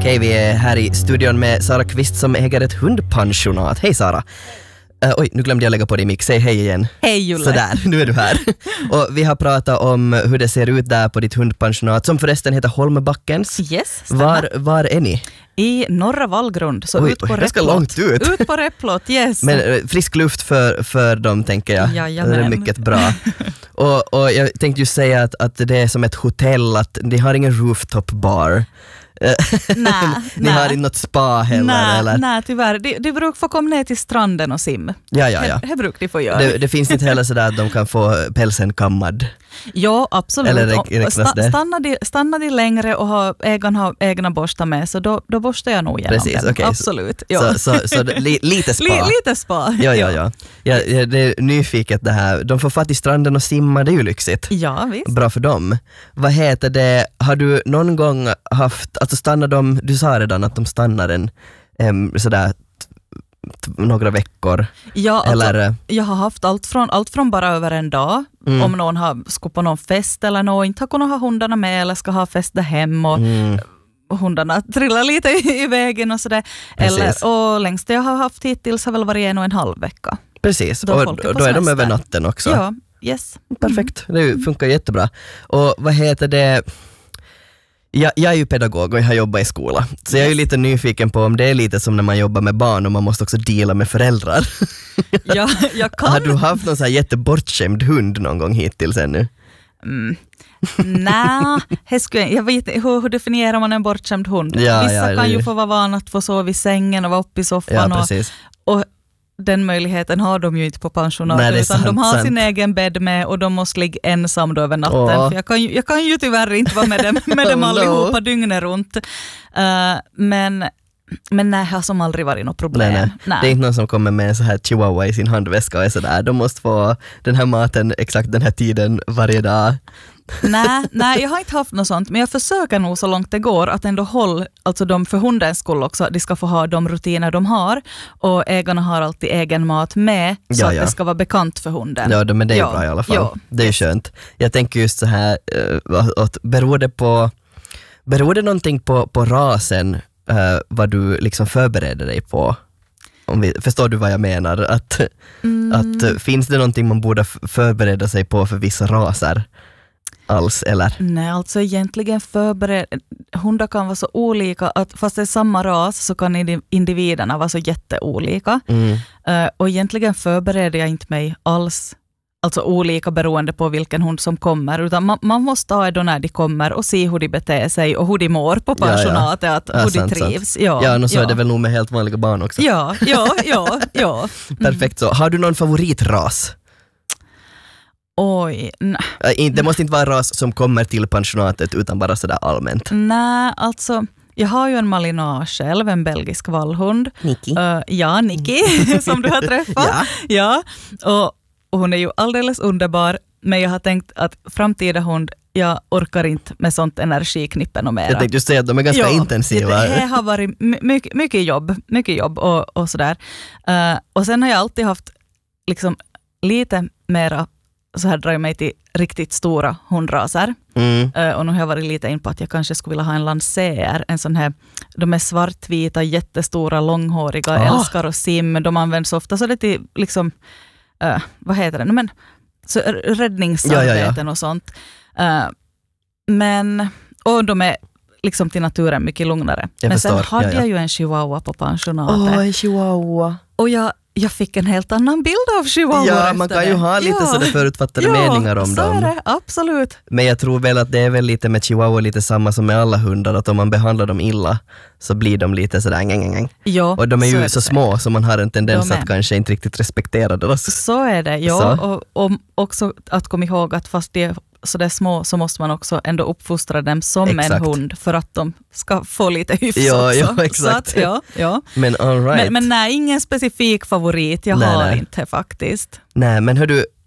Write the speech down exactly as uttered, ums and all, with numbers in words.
Okej, vi är här i studion med Sara Kvist som äger ett hundpensionat. Hej Sara. Uh, oj, nu glömde jag lägga på dig mick. Säg hej igen. Hej Julle. Sådär, nu är du här. Och vi har pratat om hur det ser ut där på ditt hundpensionat, som förresten heter Holmbackens. Yes, var, var är ni? I norra Vallgrund, så Oj, ut på oj, ganska Räpplåt. långt ut. Ut på Räpplåt, yes. Men uh, frisk luft för, för dem, tänker jag. Jajamän. Det är mycket bra. och, och jag tänkte ju säga att, att det är som ett hotell, att ni har ingen rooftop bar. Nej, Ni har inte något spa heller, nej, eller? Nej, tyvärr. De, de brukar få komma ner till stranden och sim. Ja, ja, ja. Det, det brukar de få göra. Det, det finns inte heller sådär att de kan få pälsen kammad. Ja, absolut. Eller räk- Och räknas sta, det? stannar, de, stannar de längre och har, ägaren har egna borstar med, så då, då borstar jag nog igenom Precis, den. okej. Absolut. Så, Ja. så, så, så li, lite spa. Li, lite spa. Ja, ja, ja. ja, ja det är nyfiket det här. De får fatt i stranden och simma, det är ju lyxigt. Ja, visst. Bra för dem. Vad heter det, har du någon gång haft, alltså stannar de, du sa redan att de stannar en um, sådär t- t- några veckor. Ja, alltså, eller, jag har haft allt från, allt från bara över en dag, Mm. om någon har ska på någon fest eller någon inte har kunnat ha hundarna med eller ska ha fest där hem och mm, hundarna trillar lite i, i vägen och sådär. Precis. Eller, och längst jag har haft hittills har väl varit en och en halv vecka. precis, Då och folk är på då är de semester. över natten också. Ja, yes. Perfekt, det funkar jättebra. Och vad heter det, jag, jag är ju pedagog och jag har jobbat i skola, så jag är ju lite nyfiken på om det är lite som när man jobbar med barn och man måste också deala med föräldrar. Ja, jag kan. Har du haft någon så här jättebortskämd hund någon gång hittills ännu? Mm. Nej, jag vet inte, hur, hur definierar man en bortskämd hund? Ja, Vissa ja, kan det- ju få vara van att få sova i sängen och vara uppe i soffan. Ja, och, precis. och den möjligheten har de ju inte på pensionatet, Nej, det är utan sant, de har sant. sin egen bädd med och de måste ligga ensam då över natten. Åh. För jag, kan ju, jag kan ju tyvärr inte vara med dem, med dem Oh, no. allihopa dygnet runt. Uh, men, men nej, har som aldrig varit något problem. Nej, nej. Det är inte någon som kommer med en så här chihuahua i sin handväska och är sådär, de måste få den här maten exakt den här tiden varje dag. nej, nej, jag har inte haft något sånt, men jag försöker nog så långt det går att ändå hålla, alltså de för hundens skull också, de ska få ha de rutiner de har och ägarna har alltid egen mat med så Ja, att ja. det ska vara bekant för hunden. Ja, men det är ju Ja, bra i alla fall. ja. Det är ju skönt. Jag tänker just så här, uh, att beror det på, beror det någonting på, på rasen uh, vad du liksom förbereder dig på? Om vi, förstår du vad jag menar? Att, Mm. att uh, finns det någonting man borde f- förbereda sig på för vissa raser alls, eller? Nej, alltså egentligen förbered... hundar kan vara så olika att fast det är samma ras så kan indi- individerna vara så jätteolika. Mm. Uh, och egentligen förbereder jag inte mig alls, alltså olika beroende på vilken hund som kommer, utan man, man måste ta då när de kommer och se hur de beter sig och hur de mår på Ja, ja. pensionatet, att, Ja, hur sant, de trivs. sant. Ja, Ja, och så ja. är det väl nog med helt vanliga barn också. Ja, ja, ja, ja. Perfekt så. Har du någon favoritras? Oj, n- Äh, in- Det måste inte vara en ras som kommer till pensionatet utan bara sådär allmänt. nej, alltså jag har ju en Malinois själv, en belgisk vallhund. Niki. Uh, ja, Niki, som du har träffat. Ja. Ja. Och, och hon är ju alldeles underbar, men jag har tänkt att framtida hund, jag orkar inte med sånt energiknippe och mera. Jag tänkte just säga att de är ganska Ja, intensiva. Det, det har varit my- mycket, mycket jobb, mycket jobb och, och sådär. Uh, och sen har jag alltid haft liksom lite mera, så här drar jag mig till riktigt stora hundraser. Mm. Uh, och nu har jag varit lite in på att jag kanske skulle vilja ha en lancer, en sån här, de är svartvita, jättestora, långhåriga, Ah. älskar och sim, de används ofta så det till liksom, uh, vad heter det, no, men, så, r- räddningsarbeten Ja, ja, ja. och sånt. Uh, men, och de är liksom till naturen mycket lugnare. Jag men förstår, sen hade ja, ja. jag ju en chihuahua på pensionatet. Åh, en chihuahua. Och jag, jag fick en helt annan bild av chihuahua Ja, efter man kan ju det. ha lite ja. sådär förutfattade ja, meningar om så är dem. det, absolut. Men jag tror väl att det är väl lite med chihuahua lite samma som med alla hundar, att om man behandlar dem illa så blir de lite sådär ngäng, ngäng, ngäng. Ja, Och de är ju det så säkert. små så man har en tendens De är. att kanske inte riktigt respektera deras. Så är det, ja. Så. Och, och också att komma ihåg att fast de är så där små så måste man också ändå uppfostra dem som Exakt. en hund för att de ska få lite hyfs Ja, också. ja, exakt. Så att, ja, ja. Men all right. Men, men nej, ingen specifik favorit jag Nej, har nej. inte faktiskt. Nej, men hör du,